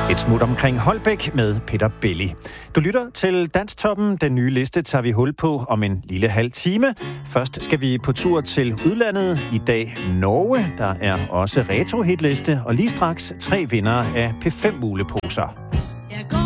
Et smut omkring Holbæk med Peter Belli. Du lytter til Dansktoppen. Den nye liste tager vi hul på om en lille halv time. Først skal vi på tur til udlandet. I dag Norge. Der er også retro-hitliste, og lige straks 3 vindere af P5-muleposer.